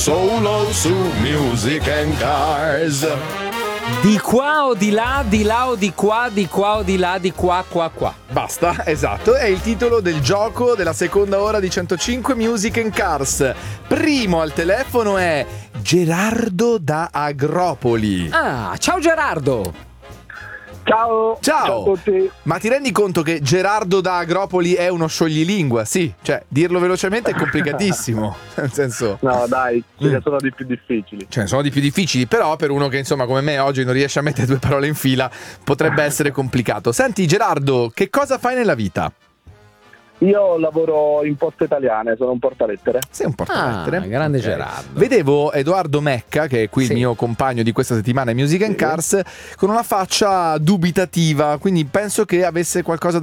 solo su Music and Cars. Di qua o di là o di qua o di là, di qua. Basta, esatto, è il titolo del gioco della seconda ora di 105 Music and Cars. Primo al telefono è Gerardo da Agropoli. Ah, ciao Gerardo. Ciao Ciao. a tutti. Ma ti rendi conto che Gerardo da Agropoli è uno scioglilingua? Sì, cioè dirlo velocemente è complicatissimo. Nel senso, No dai, ce ne sono di più difficili. cioè sono di più difficili, però per uno che insomma come me oggi non riesce a mettere due parole in fila potrebbe essere complicato. Senti Gerardo, che cosa fai nella vita? Io lavoro in Poste Italiane, sono un portalettere. Sei un portalettere. Grande Ok. Gerardo. Vedevo Edoardo Mecca, che è qui Sì. il mio compagno di questa settimana in Music and Cars, con una faccia dubitativa, quindi penso che avesse qualcosa